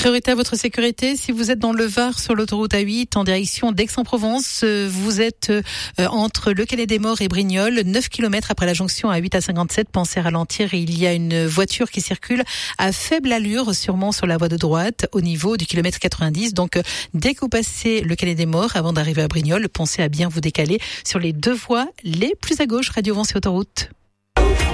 Priorité à votre sécurité. Si vous êtes dans le Var sur l'autoroute A8 en direction d'Aix-en-Provence, vous êtes entre le Calais des Morts et Brignoles, 9 km après la jonction A8 à 57. Pensez à ralentir. Il y a une voiture qui circule à faible allure, sûrement sur la voie de droite, au niveau du kilomètre 90. Donc, dès que vous passez le Calais des Morts, avant d'arriver à Brignoles, pensez à bien vous décaler sur les deux voies les plus à gauche, Radio Vence et Autoroute.